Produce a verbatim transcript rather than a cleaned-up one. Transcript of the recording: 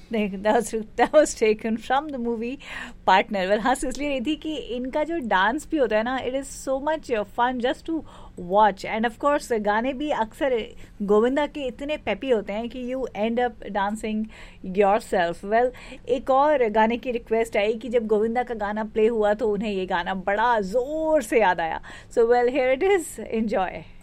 that was taken from the movie Partner. Well, हंस इसलिए रही थी कि इनका जो डांस भी होता है ना, it is so much fun just to watch. And of course गाने भी अक्सर गोविंदा के इतने पेपी होते हैं कि you end up dancing yourself. Well, एक और गाने की रिक्वेस्ट आई कि जब गोविंदा का गाना प्ले हुआ तो उन्हें ये गाना बड़ा जोर से याद आया. So well, here it is. Enjoy.